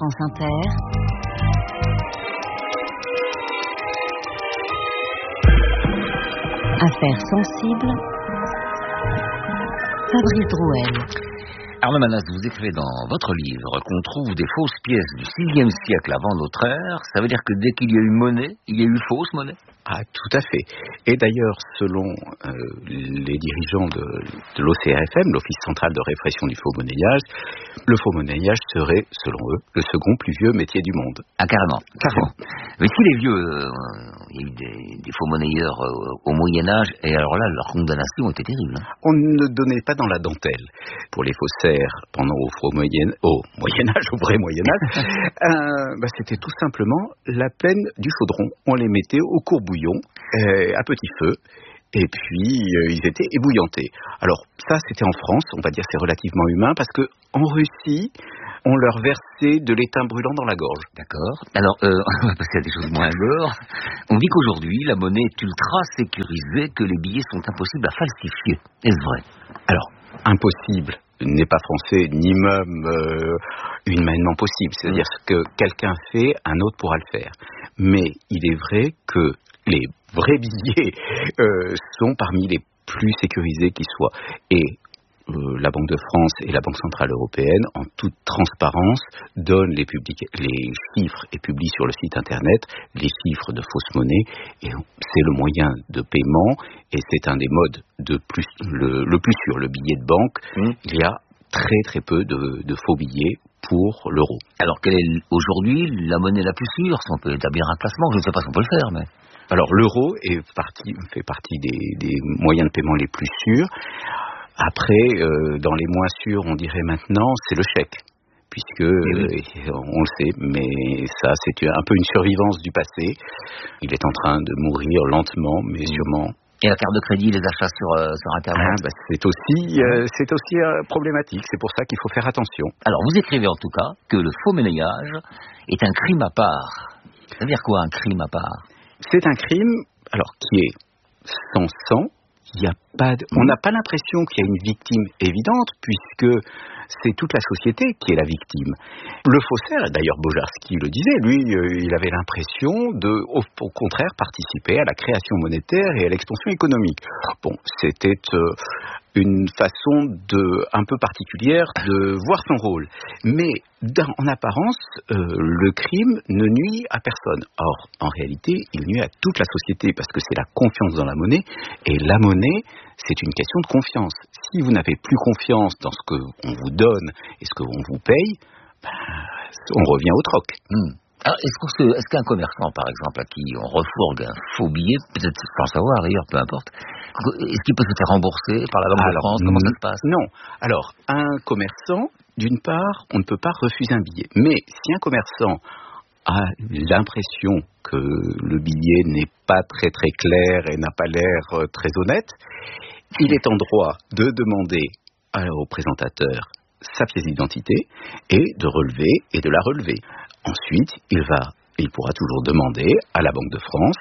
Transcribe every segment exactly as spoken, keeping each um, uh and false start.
France Inter. Affaires sensibles. Fabrice Drouel. Arnaud Manas, vous écrivez dans votre livre qu'on trouve des fausses pièces du sixième siècle avant notre ère. Ça veut dire que dès qu'il y a eu monnaie, il y a eu fausse monnaie? Ah, tout à fait. Et d'ailleurs, selon euh, les dirigeants de, de l'O C R F M, l'Office central de répression du faux monnayage, le faux monnayage serait, selon eux, le second plus vieux métier du monde. Ah, carrément. Carrément. Mais si les vieux, euh, il y a eu des, des faux monnayeurs euh, au Moyen-Âge, et alors là, leurs condamnations étaient terribles. Hein. On ne donnait pas dans la dentelle pour les faussaires pendant au, faux moyen, au Moyen-Âge, au vrai Moyen-Âge. euh, bah, c'était tout simplement la peine du chaudron. On les mettait au courbouillon. Euh, à petit feu, et puis euh, ils étaient ébouillantés. Alors ça, c'était en France, on va dire c'est relativement humain, parce que en Russie, on leur versait de l'étain brûlant dans la gorge. D'accord. Alors, euh, on va passer à des choses moins gore. On dit qu'aujourd'hui, la monnaie est ultra sécurisée, que les billets sont impossibles à falsifier. Est-ce vrai? Alors, impossible n'est pas français, ni même euh, humainement possible. C'est-à-dire que quelqu'un fait, un autre pourra le faire. Mais il est vrai que les vrais billets euh, sont parmi les plus sécurisés qui soient. Et euh, la Banque de France et la Banque Centrale Européenne, en toute transparence, donnent les, public- les chiffres et publient sur le site internet les chiffres de fausse monnaie. Et c'est le moyen de paiement et c'est un des modes de plus, le, le plus sûr. Le billet de banque, mmh. il y a très très peu de, de faux billets pour l'euro. Alors, quelle est aujourd'hui la monnaie la plus sûre? Si on peut établir un classement, je ne sais pas si on peut le faire, mais... Alors, l'euro est partie, fait partie des, des moyens de paiement les plus sûrs. Après, euh, dans les moins sûrs, on dirait maintenant, c'est le chèque. Puisque, oui. euh, on le sait, mais ça, c'est un peu une survivance du passé. Il est en train de mourir lentement, mais sûrement. Et la carte de crédit, les achats sur, euh, sur Internet ah, bah, c'est aussi, euh, c'est aussi euh, problématique. C'est pour ça qu'il faut faire attention. Alors, vous écrivez en tout cas que le faux monnayage est un crime à part. Ça veut dire quoi, un crime à part? C'est un crime, alors, qui est sans sang. Il y a pas de... On n'a pas l'impression qu'il y a une victime évidente, puisque c'est toute la société qui est la victime. Le faussaire, d'ailleurs Bojarski le disait, lui, euh, il avait l'impression de, au, au contraire, participer à la création monétaire et à l'expansion économique. Bon, c'était euh, une façon de, un peu particulière de voir son rôle. Mais dans, en apparence, euh, le crime ne nuit à personne. Or, en réalité, il nuit à toute la société parce que c'est la confiance dans la monnaie. Et la monnaie, c'est une question de confiance. Si vous n'avez plus confiance dans ce qu'on vous donne et ce qu'on vous paye, ben, on revient au troc. Mmh. Alors, est-ce, que, est-ce qu'un commerçant, par exemple, à qui on refourgue un faux billet, peut-être sans savoir d'ailleurs, peu importe, est-ce qu'il peut se faire rembourser par la Banque de France? Comment ça se passe? Non. Alors, un commerçant, d'une part, on ne peut pas refuser un billet. Mais si un commerçant a l'impression que le billet n'est pas très très clair et n'a pas l'air très honnête, il est en droit de demander au présentateur sa pièce d'identité et de relever et de la relever. Ensuite, il va, il pourra toujours demander à la Banque de France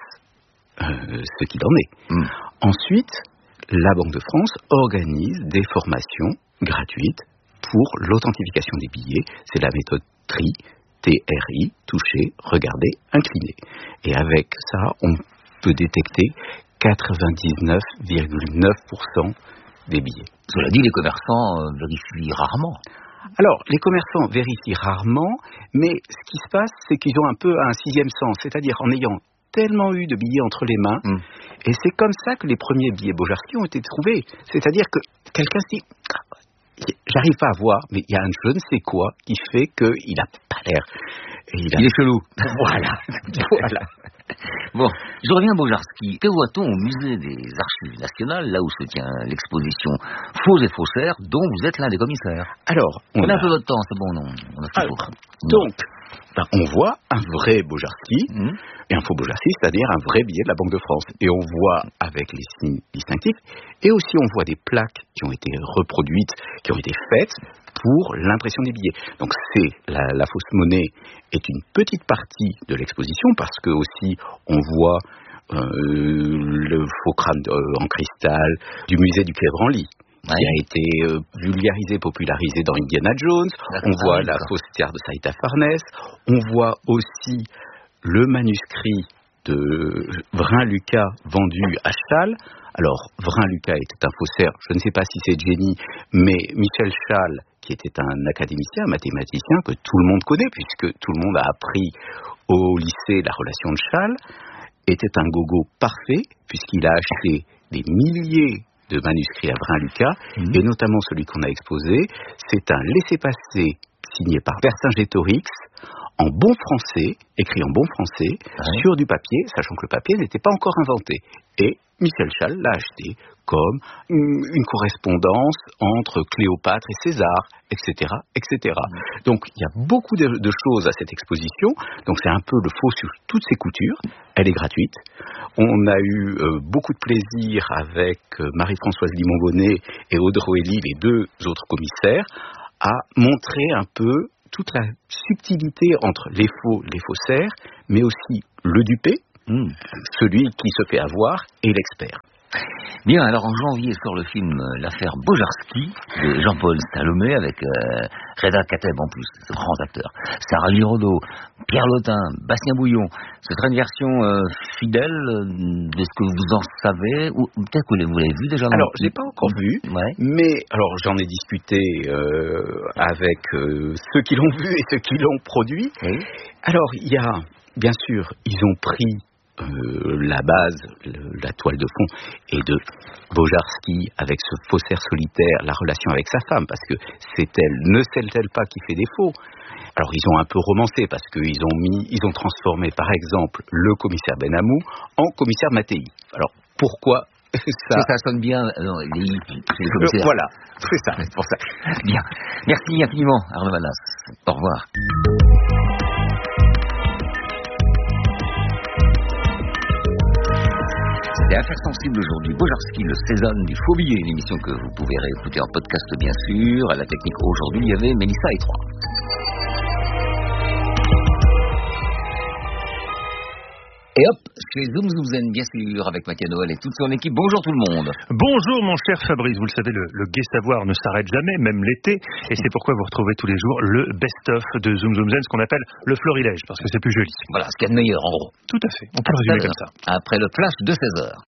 euh, ce qu'il en est. Mmh. Ensuite, la Banque de France organise des formations gratuites pour l'authentification des billets. C'est la méthode T R I, T R I, toucher, regarder, incliner. Et avec ça, on peut détecter quatre-vingt-dix-neuf virgule neuf pour cent des billets. Cela dit, les commerçants euh, vérifient rarement. Alors, les commerçants vérifient rarement, mais ce qui se passe, c'est qu'ils ont un peu un sixième sens, c'est-à-dire en ayant tellement eu de billets entre les mains, mmh. et c'est comme ça que les premiers billets Bojarski ont été trouvés. C'est-à-dire que quelqu'un se dit, j'arrive pas à voir, mais il y a un je ne sais quoi qui fait qu'il n'a pas l'air. Il, a... il est chelou. Voilà. Voilà. Bon, je reviens à Bojarski. Que voit-on au musée des Archives nationales, là où se tient l'exposition Faux et faussaires, dont vous êtes l'un des commissaires? Alors, on a a un peu votre temps, c'est bon, non? On a ce qu'il faut. Donc, ben, on voit un vrai Bojarski mmh. et un faux Bojarski, c'est-à-dire un vrai billet de la Banque de France. Et on voit avec les signes distinctifs, et aussi on voit des plaques qui ont été reproduites, qui ont été faites pour l'impression des billets. Donc c'est la, la fausse monnaie est une petite partie de l'exposition parce que aussi on voit euh, le faux crâne euh, en cristal du musée du Quai Branly ouais. qui a été euh, vulgarisé, popularisé dans Indiana Jones. D'accord. On voit ah, la fausse-terre de Saïta Farnèse. On voit aussi le manuscrit de Vrain-Lucas vendu à Chasles. Alors, Vrain-Lucas était un faussaire, je ne sais pas si c'est de génie, mais Michel Chasles, qui était un académicien, un mathématicien que tout le monde connaît, puisque tout le monde a appris au lycée la relation de Chasles, était un gogo parfait, puisqu'il a acheté des milliers de manuscrits à Vrain-Lucas, mmh. et notamment celui qu'on a exposé, c'est un laissez-passer signé par Vercingétorix, en bon français, écrit en bon français, ouais. sur du papier, sachant que le papier n'était pas encore inventé. Et Michel Chasles l'a acheté comme une, une correspondance entre Cléopâtre et César, et cetera, et cetera. Mmh. Donc il y a beaucoup de, de choses à cette exposition. Donc c'est un peu le faux sur toutes ses coutures. Elle est gratuite. On a eu euh, beaucoup de plaisir avec euh, Marie-Françoise Limon-Bonnet et Audrey Elie, les deux autres commissaires, à montrer un peu toute la subtilité entre les faux, les faussaires, mais aussi le dupé, mmh. celui qui se fait avoir, et l'expert. Bien, alors en janvier sort le film L'affaire Bojarski de Jean-Paul Salomé avec euh, Reda Kateb en plus, ce grand acteur, Sarah Giraudot, Pierre Lotin, Bastien Bouillon. Ce sera une version euh, fidèle de ce que vous en savez, ou peut-être que vous l'avez vu déjà. Alors, je l'ai pas encore vu, ouais. mais alors j'en ai discuté euh, avec euh, ceux qui l'ont vu et ceux qui l'ont produit. Oui. Alors, il y a, bien sûr, ils ont pris Euh, la base, le, la toile de fond est de Bojarski avec ce faussaire solitaire, la relation avec sa femme, parce que c'est elle, ne celle-t-elle pas qui fait défaut. Alors ils ont un peu romancé parce qu'ils ont mis, ils ont transformé par exemple le commissaire Benamou en commissaire Mattei. Alors pourquoi ça, ça sonne bien non, les, les euh, Voilà, c'est ça, c'est pour ça. Bien, merci infiniment Arnaud Manas. Au revoir. C'est Affaires sensibles aujourd'hui. Bojarski, le Cézanne du faux billet, une émission que vous pouvez réécouter en podcast bien sûr. À la technique aujourd'hui, il y avait Mélissa et trois. Et hop, chez Zoom Zoom Zen, bien sûr, avec Mathieu Noël et toute son équipe. Bonjour tout le monde. Bonjour mon cher Fabrice, vous le savez, le, le gai savoir ne s'arrête jamais, même l'été. Et c'est pourquoi vous retrouvez tous les jours le best-of de Zoom Zoom Zen, ce qu'on appelle le florilège, parce que c'est plus joli. Voilà, ce qu'il y a de meilleur en gros. Tout à fait, on peut le résumer comme ça. Après le flash de seize heures.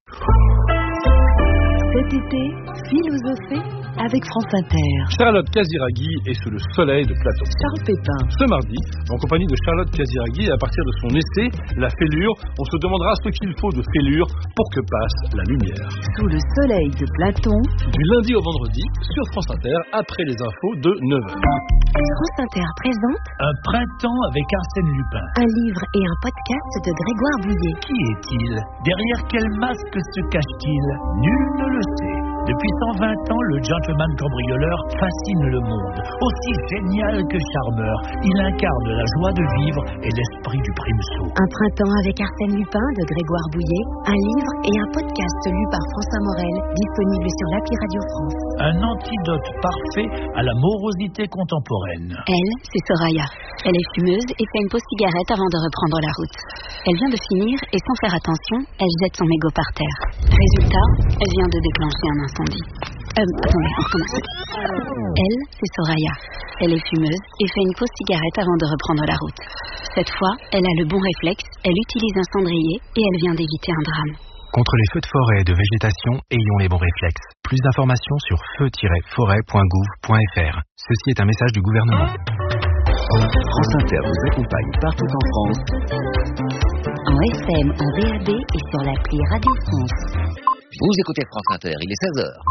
Cet été, philosophée avec France Inter. Charlotte Casiraghi est sous le soleil de Platon. Charles Pépin. Ce mardi, en compagnie de Charlotte Casiraghi, à partir de son essai La fêlure, on se demandera ce qu'il faut de fêlure pour que passe la lumière. Sous le soleil de Platon. Du lundi au vendredi, sur France Inter, après les infos de neuf heures. France Inter présente Un printemps avec Arsène Lupin. Un livre et un podcast de Grégoire Bouillet. Qui est-il? Derrière quel masque se cache-t-il? Nul ne le sait. Depuis cent vingt ans, le gentleman cambrioleur fascine le monde. Aussi génial que charmeur, il incarne la joie de vivre et l'esprit du primesaut. Un printemps avec Arsène Lupin de Grégoire Bouillet, un livre et un podcast lu par François Morel, disponible sur l'appli Radio France. Un antidote parfait à la morosité contemporaine. Elle, c'est Soraya. Elle est fumeuse et fait une pause cigarette avant de reprendre la route. Elle vient de finir et sans faire attention, elle jette son mégot par terre. Résultat, elle vient de déclencher un incendie. Euh, attendez, on recommence. Elle, c'est Soraya. Elle est fumeuse et fait une pause cigarette avant de reprendre la route. Cette fois, elle a le bon réflexe, elle utilise un cendrier et elle vient d'éviter un drame. Contre les feux de forêt et de végétation, ayons les bons réflexes. Plus d'informations sur feu tiret forêt point gouv point f r. Ceci est un message du gouvernement. France Inter vous accompagne partout en France. En F M, en V A B et sur l'appli Radio France. Vous écoutez France Inter, il est seize heures.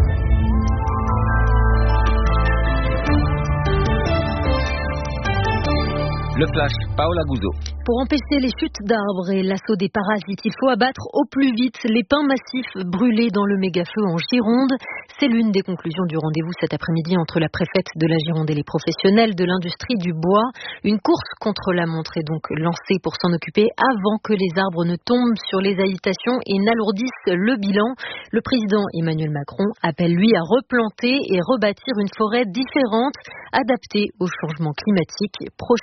Le flash, Paola Guzzo. Pour empêcher les chutes d'arbres et l'assaut des parasites, il faut abattre au plus vite les pins massifs brûlés dans le méga-feu en Gironde. C'est l'une des conclusions du rendez-vous cet après-midi entre la préfète de la Gironde et les professionnels de l'industrie du bois. Une course contre la montre est donc lancée pour s'en occuper avant que les arbres ne tombent sur les habitations et n'alourdissent le bilan. Le président Emmanuel Macron appelle lui à replanter et rebâtir une forêt différente, adaptée au changement climatique. Prochaine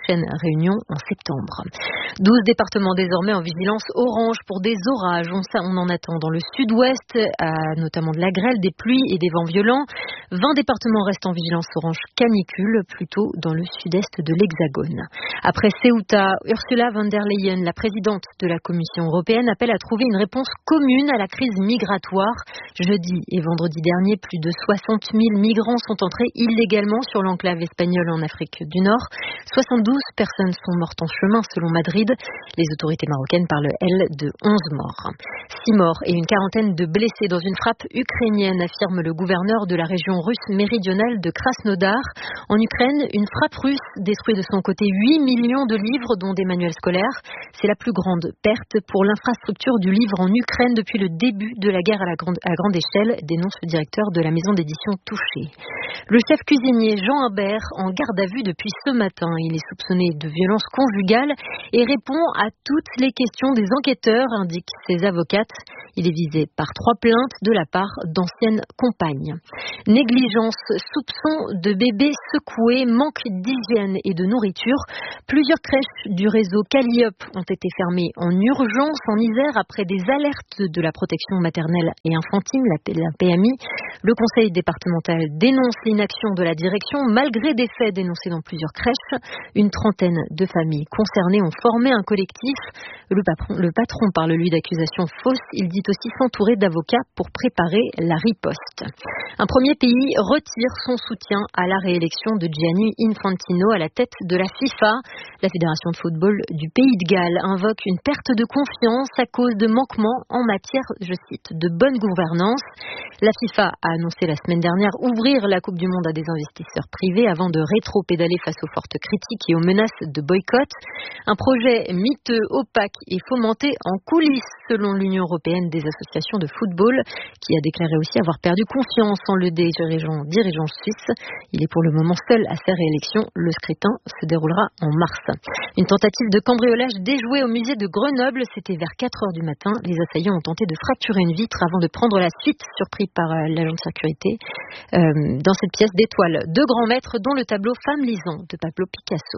Réunion en septembre. douze départements désormais en vigilance orange pour des orages. On, on en attend dans le sud-ouest, notamment de la grêle, des pluies et des vents violents. vingt départements restent en vigilance orange canicule, plutôt dans le sud-est de l'Hexagone. Après Ceuta, Ursula von der Leyen, la présidente de la Commission européenne, appelle à trouver une réponse commune à la crise migratoire. Jeudi et vendredi dernier, plus de soixante mille migrants sont entrés illégalement sur l'enclave espagnole en Afrique du Nord. soixante-douze personnes sont mortes en chemin selon Madrid. Les autorités marocaines parlent, elles, de onze morts. Six morts et une quarantaine de blessés dans une frappe ukrainienne, affirme le gouverneur de la région russe méridionale de Krasnodar. En Ukraine, une frappe russe détruit de son côté huit millions de livres, dont des manuels scolaires. C'est la plus grande perte pour l'infrastructure du livre en Ukraine depuis le début de la guerre à la grande, à grande échelle, dénonce le directeur de la maison d'édition Touché. Le chef cuisinier Jean Habert, en garde à vue depuis ce matin. Il est soupçonné de violence conjugale et répond à toutes les questions des enquêteurs, indiquent ses avocates. Il est visé par trois plaintes de la part d'anciennes compagnes. Négligence, soupçon de bébés secoués, manque d'hygiène et de nourriture. Plusieurs crèches du réseau Calliope ont été fermées en urgence en Isère après des alertes de la protection maternelle et infantile, la P M I. Le conseil départemental dénonce l'inaction de la direction malgré des faits dénoncés dans plusieurs crèches. Une trentaine de familles concernées ont formé un collectif. Le patron, le patron parle lui d'accusations fausses. Il dit aussi s'entourer d'avocats pour préparer la riposte. Un premier pays retire son soutien à la réélection de Gianni Infantino à la tête de la FIFA. La Fédération de football du Pays de Galles invoque une perte de confiance à cause de manquements en matière, je cite, de bonne gouvernance. La FIFA a annoncé la semaine dernière ouvrir la Coupe du Monde à des investisseurs privés avant de rétro-pédaler face aux fortes critiques et aux menaces de boycott. Un projet miteux, opaque et fomenté en coulisses selon l'Union européenne des associations de football, qui a déclaré aussi avoir perdu confiance en le dirigeant, dirigeant suisse. Il est pour le moment seul à sa réélection. Le scrutin se déroulera en mars. Une tentative de cambriolage déjouée au musée de Grenoble, c'était vers quatre heures du matin. Les assaillants ont tenté de fracturer une vitre avant de prendre la fuite, surpris par euh, l'agent de sécurité. Euh, dans cette pièce d'étoiles, deux grands maîtres, dont le tableau Femme lisant de Pablo Picasso.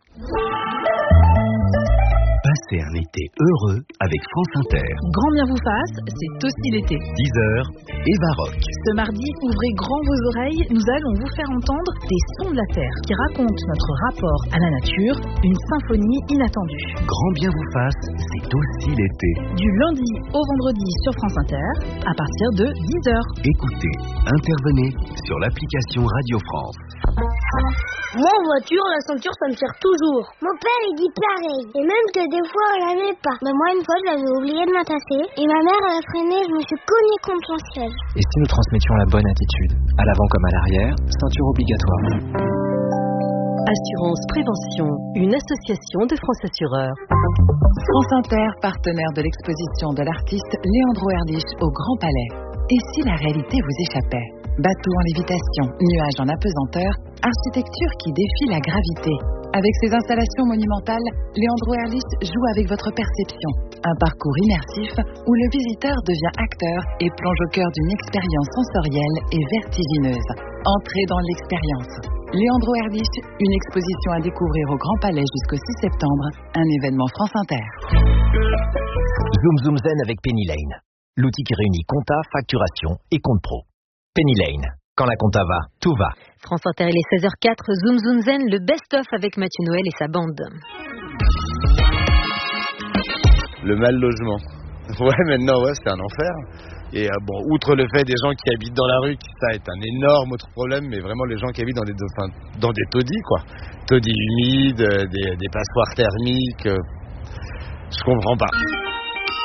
Passez un été heureux avec France Inter. Grand bien vous fasse, c'est aussi l'été. dix heures et baroque. Ce mardi, ouvrez grand vos oreilles, nous allons vous faire entendre des sons de la terre qui racontent notre rapport à la nature, une symphonie inattendue. Grand bien vous fasse, c'est aussi l'été. Du lundi au vendredi sur France Inter, à partir de dix heures. Écoutez, intervenez sur l'application Radio France. Moi en voiture, la ceinture ça me sert toujours. Mon père il dit pareil, et même que des fois on la met pas. Mais moi une fois j'avais oublié de m'attacher, et ma mère elle a freiné, je me suis cognée contre un siège. Et si nous transmettions la bonne attitude, à l'avant comme à l'arrière, ceinture obligatoire. Assurance Prévention, une association de France Assureurs. France Inter, partenaire de l'exposition de l'artiste Leandro Erlich au Grand Palais. Et si la réalité vous échappait? Bateau en lévitation, nuages en apesanteur, architecture qui défie la gravité. Avec ses installations monumentales, Leandro Erlich joue avec votre perception. Un parcours immersif où le visiteur devient acteur et plonge au cœur d'une expérience sensorielle et vertigineuse. Entrez dans l'expérience. Leandro Erlich, une exposition à découvrir au Grand Palais jusqu'au six septembre, un événement France Inter. Zoom Zoom Zen avec Penny Lane. L'outil qui réunit compta, facturation et compte pro. Penny Lane. Quand la compta va, tout va. France Inter, il est seize heures quatre. Zoom Zoom Zen, le best-of avec Mathieu Noël et sa bande. Le mal logement. Ouais, maintenant, ouais, c'est un enfer. Et euh, bon, outre le fait des gens qui habitent dans la rue, qui ça est un énorme autre problème, mais vraiment les gens qui habitent dans des, enfin, dans des taudis, quoi. Taudis humides, des, des passoires thermiques. Euh, je comprends pas.